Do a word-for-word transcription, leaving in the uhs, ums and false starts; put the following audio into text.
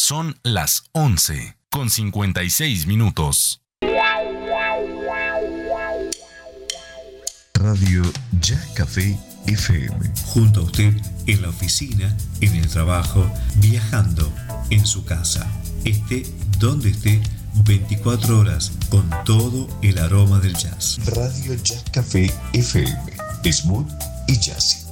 Son las once con cincuenta y seis minutos. Radio Ya Café F M. Junto a usted en la oficina, en el trabajo, viajando, en su casa. Esté donde esté, veinticuatro horas con todo el aroma del jazz. Radio Ya Café F M. Smooth y jazzy.